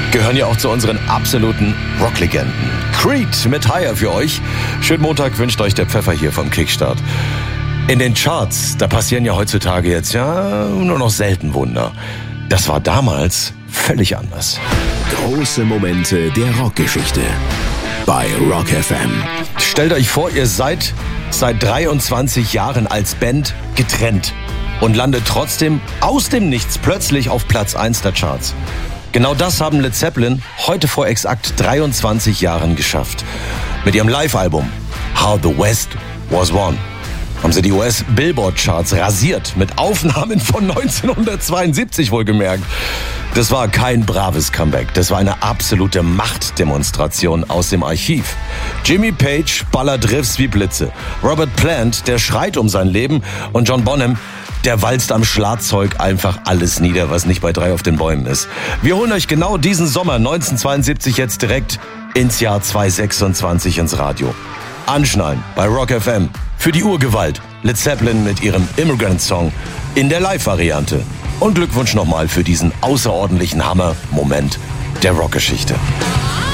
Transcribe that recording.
gehören ja auch zu unseren absoluten Rocklegenden. Creed mit Higher für euch. Schönen Montag wünscht euch der Pfeffer hier vom Kickstart. In den Charts, da passieren ja heutzutage jetzt nur noch selten Wunder. Das war damals völlig anders. Große Momente der Rockgeschichte bei Rock FM. Stellt euch vor, ihr seid seit 23 Jahren als Band getrennt und landet trotzdem aus dem Nichts plötzlich auf Platz 1 der Charts. Genau das haben Led Zeppelin heute vor exakt 23 Jahren geschafft. Mit ihrem Live-Album How the West Was Won haben sie die US-Billboard-Charts rasiert, mit Aufnahmen von 1972 wohlgemerkt. Das war kein braves Comeback, das war eine absolute Machtdemonstration aus dem Archiv. Jimmy Page ballert Riffs wie Blitze, Robert Plant, der schreit um sein Leben und John Bonham, der walzt am Schlagzeug einfach alles nieder, was nicht bei 3 auf den Bäumen ist. Wir holen euch genau diesen Sommer 1972 jetzt direkt ins Jahr 2026 ins Radio. Anschnallen bei Rock FM für die Urgewalt Led Zeppelin mit ihrem Immigrant Song in der Live-Variante. Und Glückwunsch nochmal für diesen außerordentlichen Hammer-Moment der Rockgeschichte.